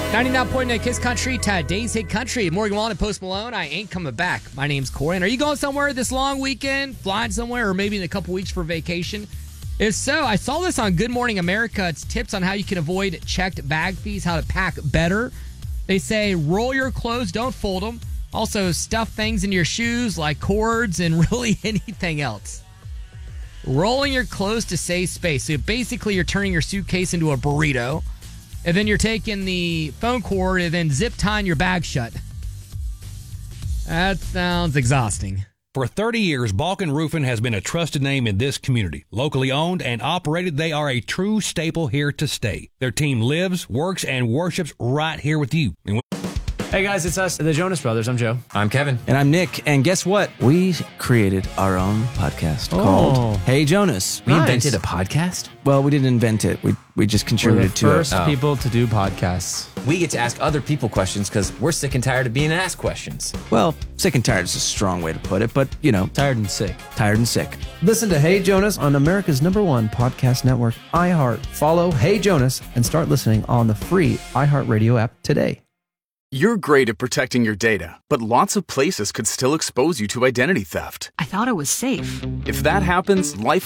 99.9 Kiss Country, today's hit country. Morgan Wallen and Post Malone, I ain't coming back. My name's Corey. And are you going somewhere this long weekend? Flying somewhere or maybe in a couple weeks for vacation? If so, I saw this on Good Morning America. It's tips on how you can avoid checked bag fees, how to pack better. They say roll your clothes, don't fold them. Also, stuff things in your shoes like cords and really anything else. Rolling your clothes to save space. So basically, you're turning your suitcase into a burrito. And then you're taking the phone cord and then zip tying your bag shut. That sounds exhausting. For 30 years, Balkan Roofing has been a trusted name in this community. Locally owned and operated, they are a true staple here to stay. Their team lives, works, and worships right here with you. Hey guys, it's us, the Jonas Brothers. I'm Joe. I'm Kevin. And I'm Nick. And guess what? We created our own podcast called Hey Jonas. We invented a podcast? Well, we didn't invent it. We just contributed to it. We're the first people to do podcasts. We get to ask other people questions because we're sick and tired of being asked questions. Well, sick and tired is a strong way to put it, but, you know. Tired and sick. Tired and sick. Listen to Hey Jonas on America's #1 podcast network, iHeart. Follow Hey Jonas and start listening on the free iHeartRadio app today. You're great at protecting your data, but lots of places could still expose you to identity theft. I thought it was safe. If that happens, life